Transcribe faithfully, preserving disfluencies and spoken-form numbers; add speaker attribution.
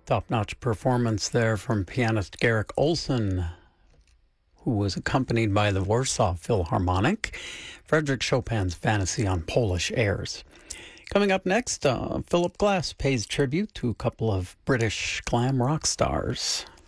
Speaker 1: Top-notch performance there from pianist Garrick Olson, who was accompanied by the Warsaw Philharmonic. Frederick Chopin's Fantasy on Polish airs. Coming up next, uh, Philip Glass pays tribute to a couple of British glam rock stars.